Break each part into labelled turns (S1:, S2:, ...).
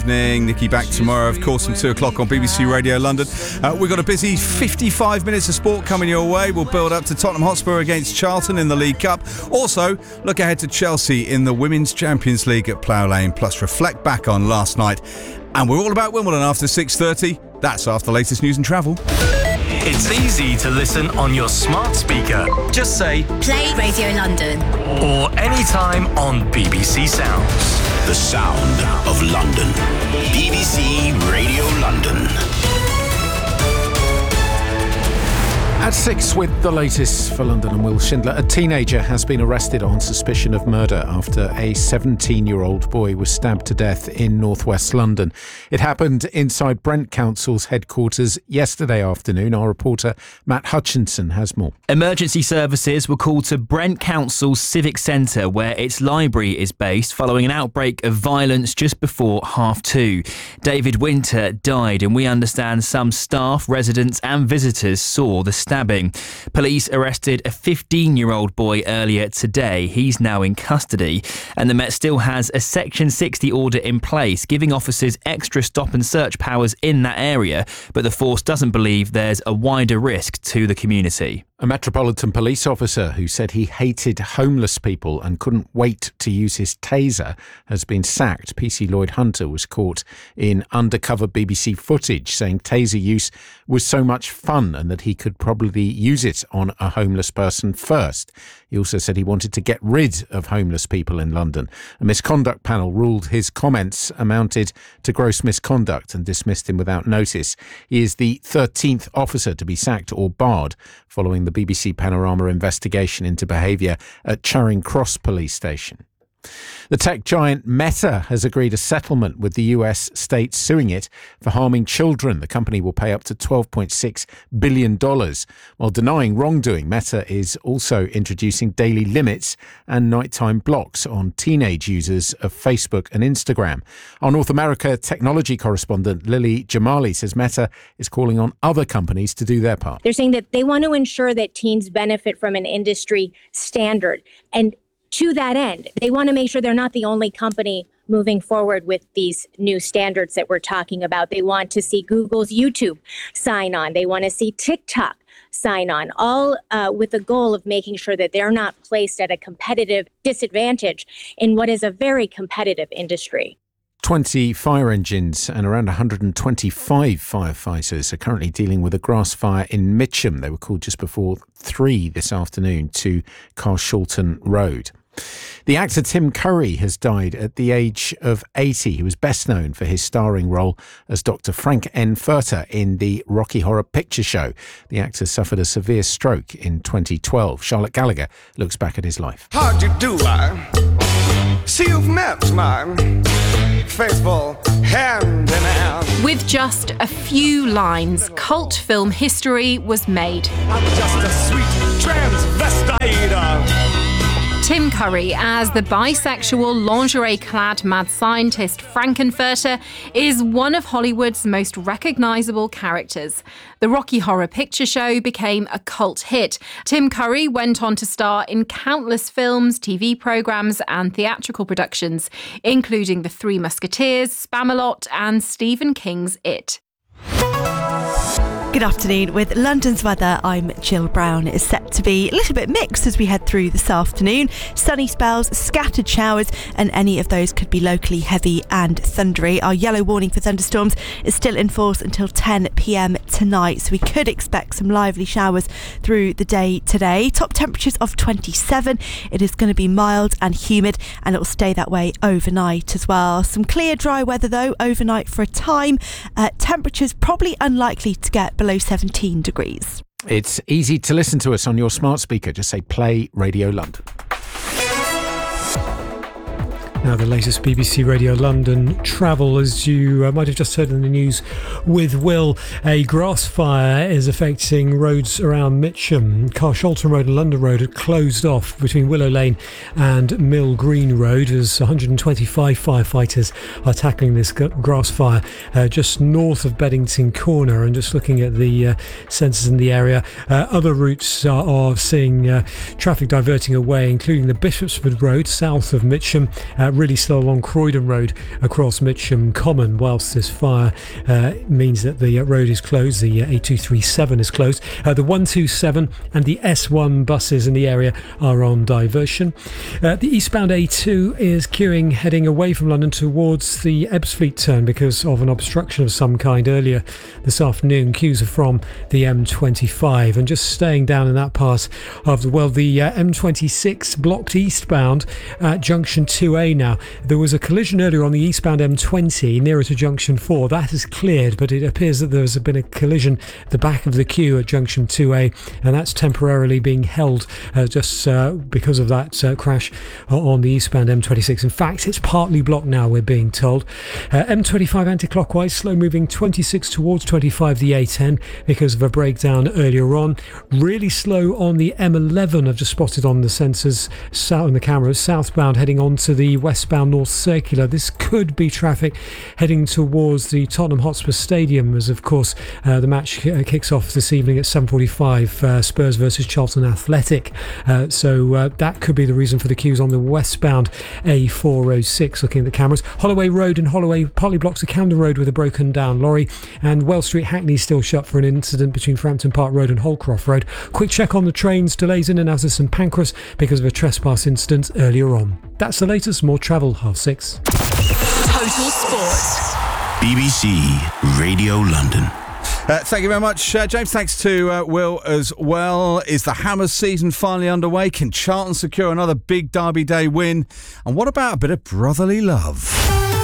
S1: Nikki back tomorrow, of course, from 2 o'clock on BBC Radio London. We've got a busy 55 minutes of sport coming your way. We'll build up to Tottenham Hotspur against Charlton in the League Cup. Also, look ahead to Chelsea in the Women's Champions League at Plough Lane, plus reflect back on last night. And we're all about Wimbledon after 6:30. That's after the latest news and travel.
S2: It's easy to listen on your smart speaker. Just say,
S3: Play Radio London.
S2: Or anytime on BBC Sounds.
S4: The sound of London. BBC Radio London.
S5: At 6 with the latest for London and Will Schindler. A teenager has been arrested on suspicion of murder after a 17-year-old boy was stabbed to death in northwest London. It happened inside Brent Council's headquarters yesterday afternoon. Our reporter Matt Hutchinson has more.
S6: Emergency services were called to Brent Council's Civic Centre, where its library is based, following an outbreak of violence just before 2:30. David Winter died, and we understand some staff, residents and visitors saw the stabbing. Police arrested a 15-year-old boy earlier today. He's now in custody, and the Met still has a Section 60 order in place, giving officers extra stop and search powers in that area, but the force doesn't believe there's a wider risk to the community.
S5: A Metropolitan Police officer who said he hated homeless people and couldn't wait to use his taser has been sacked. PC Lloyd Hunter was caught in undercover BBC footage saying taser use was so much fun and that he could probably use it on a homeless person first. He also said he wanted to get rid of homeless people in London. A misconduct panel ruled his comments amounted to gross misconduct and dismissed him without notice. He is the 13th officer to be sacked or barred following the BBC Panorama investigation into behaviour at Charing Cross Police Station. The tech giant Meta has agreed a settlement with the US state suing it for harming children. The company will pay up to $12.6 billion. While denying wrongdoing, Meta is also introducing daily limits and nighttime blocks on teenage users of Facebook and Instagram. Our North America technology correspondent Lily Jamali says Meta is calling on other companies to do their part.
S7: They're saying that they want to ensure that teens benefit from an industry standard. And to that end, they want to make sure they're not the only company moving forward with these new standards that we're talking about. They want to see Google's YouTube sign on. They want to see TikTok sign on, all with the goal of making sure that they're not placed at a competitive disadvantage in what is a very competitive industry.
S5: 20 fire engines and around 125 firefighters are currently dealing with a grass fire in Mitcham. They were called just before 3 this afternoon to Carshalton Road. The actor Tim Curry has died at the age of 80. He was best known for his starring role as Dr. Frank N. Furter in the Rocky Horror Picture Show. The actor suffered a severe stroke in 2012. Charlotte Gallagher looks back at his life.
S8: How do you do, I see you've met my faithful hand in hand.
S9: With just a few lines, cult film history was made.
S8: I'm just a sweet transvestite.
S9: Tim Curry as the bisexual, lingerie-clad mad scientist Frankenfurter is one of Hollywood's most recognisable characters. The Rocky Horror Picture Show became a cult hit. Tim Curry went on to star in countless films, TV programmes and theatrical productions, including The Three Musketeers, Spamalot and Stephen King's It.
S10: Good afternoon. With London's weather, I'm Jill Brown. It's set to be a little bit mixed as we head through this afternoon. Sunny spells, scattered showers, and any of those could be locally heavy and thundery. Our yellow warning for thunderstorms is still in force until 10 p.m. tonight, so we could expect some lively showers through the day today. Top temperatures of 27. It is going to be mild and humid, and it will stay that way overnight as well. Some clear, dry weather though overnight for a time. Temperatures probably unlikely to get below 17 degrees.
S5: It's easy to listen to us on your smart speaker. Just say Play Radio London.
S11: Now, the latest BBC Radio London travel, as you might have just heard in the news with Will, a grass fire is affecting roads around Mitcham. Carshalton Road and London Road are closed off between Willow Lane and Mill Green Road as 125 firefighters are tackling this grass fire just north of Beddington Corner. And just looking at the sensors in the area, other routes are seeing traffic diverting away, including the Bishopsford Road south of Mitcham, really slow along Croydon Road across Mitcham Common, whilst this fire means that the road is closed. The A237 is closed. The 127 and the S1 buses in the area are on diversion. The eastbound A2 is queuing heading away from London towards the Ebbsfleet turn because of an obstruction of some kind earlier this afternoon. Queues are from the M25, and just staying down in that part of the world, the M26 blocked eastbound at junction 2A now. There was a collision earlier on the eastbound M20 nearer to junction 4. That has cleared, but it appears that there's been a collision at the back of the queue at junction 2A, and that's temporarily being held just because of that crash on the eastbound M26. In fact, it's partly blocked now, we're being told. M25 anti-clockwise, slow moving 26 towards 25 the A10 because of a breakdown earlier on. Really slow on the M11, I've just spotted on the sensors on the cameras, southbound heading on to the westbound North Circular. This could be traffic heading towards the Tottenham Hotspur Stadium, as of course the match kicks off this evening at 7:45, Spurs versus Charlton Athletic. So that could be the reason for the queues on the westbound A406. Looking at the cameras, Holloway Road and Holloway partly blocks the Camden Road with a broken down lorry, and Wells Street Hackney still shut for an incident between Frampton Park Road and Holcroft Road. Quick check on the trains, delays in and out of St Pancras because of a trespass incident earlier on. That's the latest. More travel, 6:30.
S3: Total Sport.
S4: BBC Radio London.
S1: Thank you very much, James. Thanks to Will as well. Is the Hammers season finally underway? Can Charlton secure another big Derby Day win? And what about a bit of brotherly love?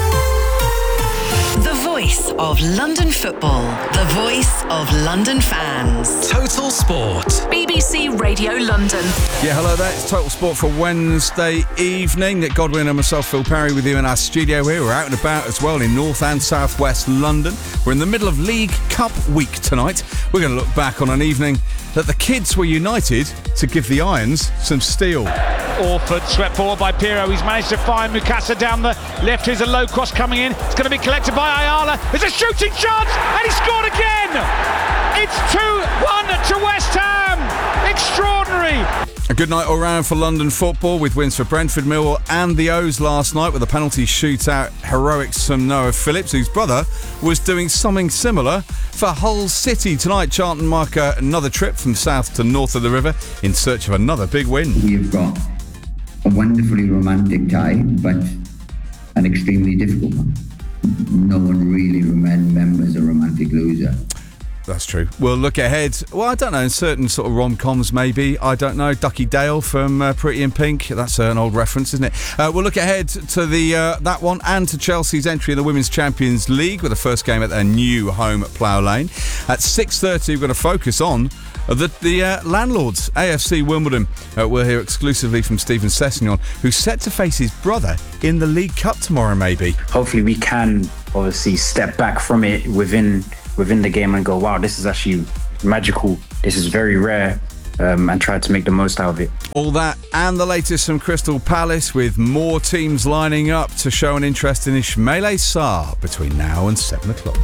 S3: The voice of London football. The voice of London fans.
S2: Total Sport.
S3: BBC Radio London.
S1: Yeah, hello there. It's Total Sport for Wednesday evening. Nick Godwin and myself, Phil Perry, with you in our studio here. We're out and about as well in North and South West London. We're in the middle of League Cup week tonight. We're going to look back on an evening that the kids were united to give the Irons some steel.
S12: Orford swept forward by Pirro. He's managed to find Mukasa down the left. Here's a low cross coming in. It's going to be collected by Ayala. There's a shooting chance, and he scored again. It's 2-1 to West Ham. Extraordinary.
S1: A good night all round for London football, with wins for Brentford, Millwall and the O's last night, with a penalty shootout heroics from Noah Phillips, whose brother was doing something similar for Hull City. Tonight, Charlton mark another trip from south to north of the river in search of another big win.
S13: We've got a wonderfully romantic tie, but an extremely difficult one. No one really remembers a romantic loser.
S1: That's true. We'll look ahead. Well, I don't know, in certain sort of rom-coms maybe. I don't know. Ducky Dale from Pretty in Pink. That's an old reference, isn't it? We'll look ahead to the that one and to Chelsea's entry in the Women's Champions League with the first game at their new home at Plough Lane. At 6:30, we're going to focus on the landlords, AFC Wimbledon. We'll hear exclusively from Steven Sessegnon, who's set to face his brother in the League Cup tomorrow, maybe.
S14: Hopefully we can obviously step back from it within the game and go, wow, this is actually magical. This is very rare. And try to make the most out of it.
S1: All that and the latest from Crystal Palace, with more teams lining up to show an interest in Ismaila Sarr between now and 7 o'clock.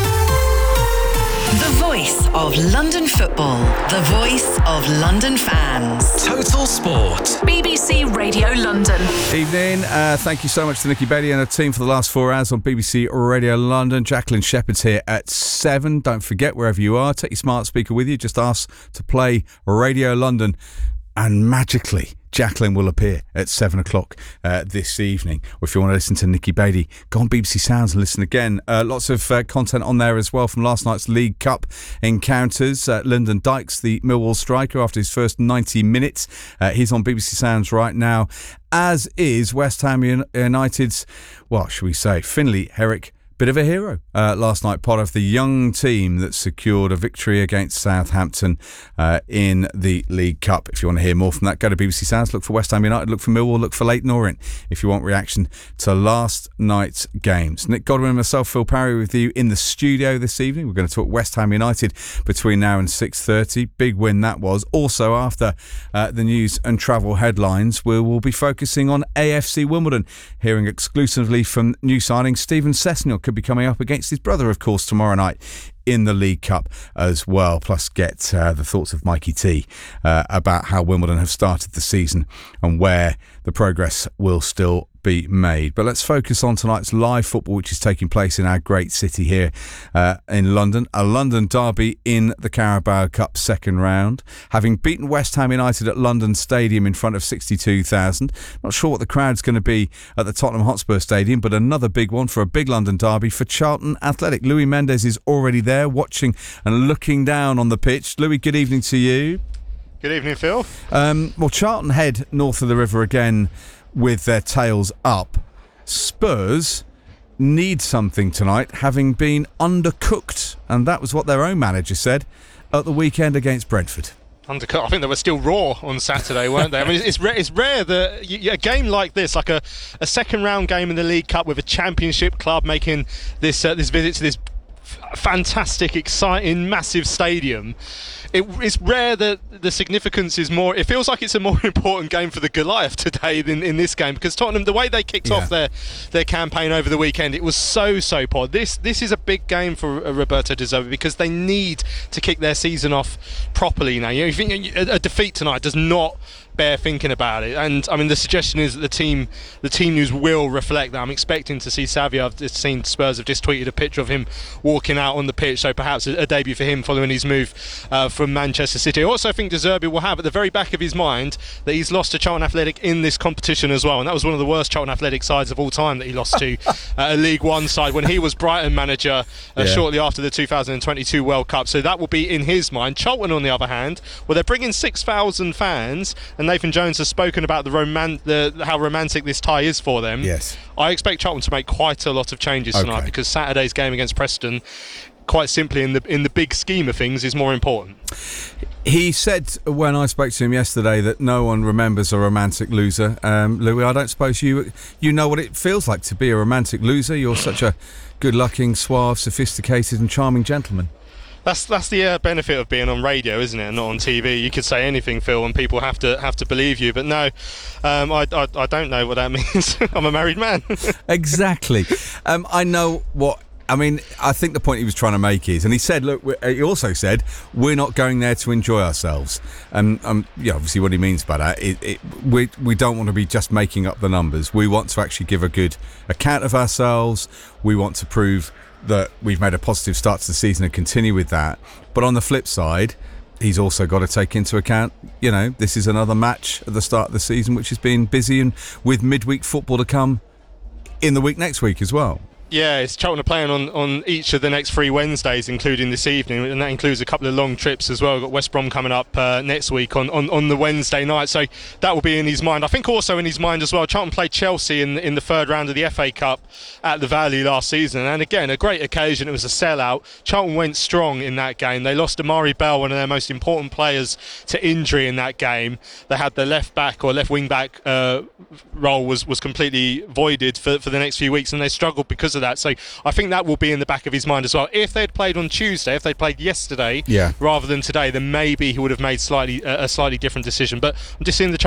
S3: The voice of London football. The voice of London fans.
S2: Total Sport.
S3: BBC Radio London.
S1: Evening. Thank you so much to Nikki Bailey and her team for the last 4 hours on BBC Radio London. Jacqueline Shepherd's here at 7. Don't forget, wherever you are, take your smart speaker with you. Just ask to play Radio London, and magically Jacqueline will appear at 7 o'clock this evening. Or if you want to listen to Nikki Bailey, go on BBC Sounds and listen again. Lots of content on there as well from last night's League Cup encounters. Lyndon Dykes, the Millwall striker, after his first 90 minutes. He's on BBC Sounds right now, as is West Ham United's, what should we say, Finlay Herrick. Bit of a hero last night, part of the young team that secured a victory against Southampton in the League Cup. If you want to hear more from that, go to BBC Sounds, look for West Ham United, look for Millwall, look for Leyton Orient if you want reaction to last night's games. Nick Godwin and myself, Phil Parry, with you in the studio this evening. We're going to talk West Ham United between now and 6:30. Big win that was. Also, after the news and travel headlines, we will be focusing on AFC Wimbledon, hearing exclusively from new signing Steven Sessegnon. Could be coming up against his brother, of course, tomorrow night in the League Cup as well. Plus get the thoughts of Mikey T about how Wimbledon have started the season and where the progress will still be made. But let's focus on tonight's live football, which is taking place in our great city here in London. A London derby in the Carabao Cup second round, having beaten West Ham United at London Stadium in front of 62,000. Not sure what the crowd's going to be at the Tottenham Hotspur Stadium, but another big one for a big London derby for Charlton Athletic. Louis Mendes is already there, watching and looking down on the pitch. Louis, good evening to you.
S15: Good evening, Phil.
S1: Well, Charlton head north of the river again with their tails up. Spurs need something tonight, having been undercooked, and that was what their own manager said at the weekend against Brentford.
S15: Undercut. I think they were still raw on Saturday, weren't they? I mean, it's rare that a game like this, like a second round game in the League Cup with a Championship club making this visit to this fantastic, exciting, massive stadium. It's rare that the significance is more. It feels like it's a more important game for the Goliath today than in this game, because Tottenham, the way they kicked off their campaign over the weekend, it was so poor. This is a big game for Roberto De Zerbi, because they need to kick their season off properly now. You think a defeat tonight does not bear thinking about it, and I mean the suggestion is that the team news will reflect that. I'm expecting to see Savio. I've just seen Spurs have just tweeted a picture of him walking out on the pitch, so perhaps a debut for him following his move from Manchester City. I also think De Zerbi will have at the very back of his mind that he's lost to Charlton Athletic in this competition as well, and that was one of the worst Charlton Athletic sides of all time that he lost to, a League One side when he was Brighton manager shortly after the 2022 World Cup. So that will be in his mind. Charlton, on the other hand, well, they're bringing 6,000 fans, and Nathan Jones has spoken about how romantic this tie is for them.
S1: Yes.
S15: I expect Charlton to make quite a lot of changes tonight, because Saturday's game against Preston, quite simply in the big scheme of things, is more important.
S1: He said when I spoke to him yesterday that no one remembers a romantic loser. Louis, I don't suppose you know what it feels like to be a romantic loser. You're such a good-looking, suave, sophisticated and charming gentleman.
S15: That's the benefit of being on radio, isn't it? Not on TV. You could say anything, Phil, and people have to believe you. But no, I don't know what that means. I'm a married man.
S1: Exactly. I know what. I mean, I think the point he was trying to make is, and he said, look, he also said, we're not going there to enjoy ourselves. Obviously what he means by that, we don't want to be just making up the numbers. We want to actually give a good account of ourselves. We want to prove that we've made a positive start to the season and continue with that. But on the flip side, he's also got to take into account, this is another match at the start of the season, which has been busy, and with midweek football to come in the week next week as well.
S15: Yeah, it's Charlton are playing on each of the next 3 Wednesdays, including this evening, and that includes a couple of long trips as well. We've got West Brom coming up next week on the Wednesday night, so that will be in his mind. I think also in his mind as well, Charlton played Chelsea in the third round of the FA Cup at the Valley last season, and again, a great occasion. It was a sellout. Charlton went strong in that game. They lost Amari Bell, one of their most important players, to injury in that game. They had the left back or left wing back role was completely voided for the next few weeks, and they struggled because of that. So I think that will be in the back of his mind as well. If they'd played on Tuesday, if they'd played yesterday rather than today, then maybe he would have made a slightly different decision. But I'm just seeing the